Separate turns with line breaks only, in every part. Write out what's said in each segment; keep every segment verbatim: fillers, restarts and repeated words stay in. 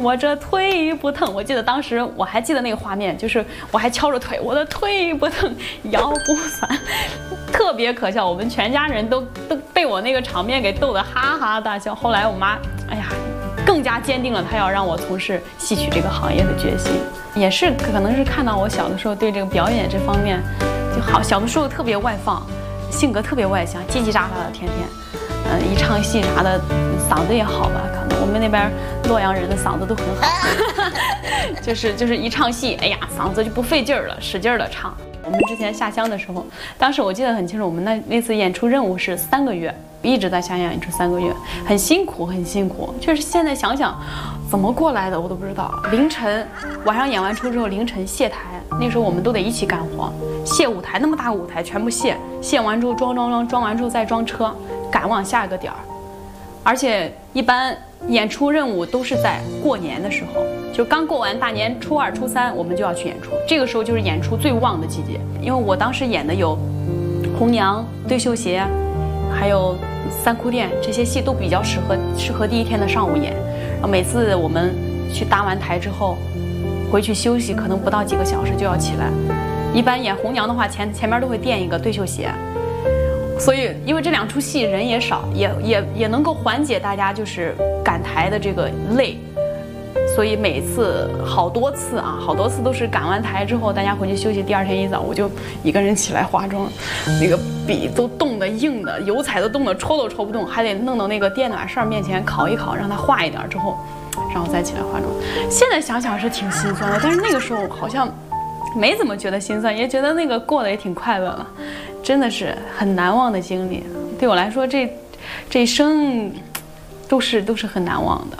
我这腿不疼。我记得当时我还记得那个画面，就是我还敲着腿，我的腿不疼，腰不酸，特别可笑。我们全家人都都被我那个场面给逗得哈哈大笑。后来我妈，哎呀，更加坚定了她要让我从事戏曲这个行业的决心。也是可能是看到我小的时候对这个表演这方面就好，小的时候特别外放，性格特别外向，叽叽喳喳的，天天。嗯，一唱戏啥的，嗓子也好吧？可能我们那边洛阳人的嗓子都很好，就是就是一唱戏，哎呀，嗓子就不费劲儿了，使劲儿的唱。我们之前下乡的时候，当时我记得很清楚，我们那那次演出任务是三个月，一直在下乡演出三个月，很辛苦，很辛苦。就是现在想想，怎么过来的我都不知道。凌晨晚上演完出之后，凌晨卸台，那时候我们都得一起干活，卸舞台，那么大个舞台全部卸，卸完之后装装装，装完之后再装车。赶往下一个点儿，而且一般演出任务都是在过年的时候，就刚过完大年初二、初三，我们就要去演出。这个时候就是演出最旺的季节，因为我当时演的有红娘、对绣鞋，还有三哭店，这些戏都比较适合适合第一天的上午演。然后每次我们去搭完台之后，回去休息，可能不到几个小时就要起来。一般演红娘的话，前前面都会垫一个对绣鞋。所以，因为这两出戏人也少，也也也能够缓解大家就是赶台的这个累，所以每次好多次啊，好多次都是赶完台之后，大家回去休息，第二天一早我就一个人起来化妆，那个笔都冻得硬的，油彩都冻得戳都戳不动，还得弄到那个电暖扇面前烤一烤，让它化一点之后，然后再起来化妆。现在想想是挺心酸的，但是那个时候好像没怎么觉得心酸，也觉得那个过得也挺快乐了。真的是很难忘的经历，对我来说，这这一生都是都是很难忘的。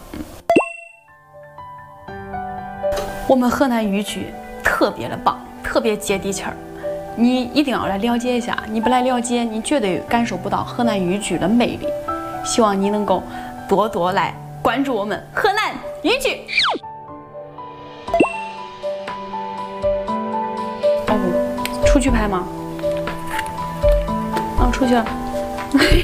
我们河南豫剧特别的棒，特别接地气儿，你一定要来了解一下。你不来了解，你绝对感受不到河南豫剧的魅力。希望你能够多多来关注我们河南豫剧。哦，出去拍吗？哦，出去了。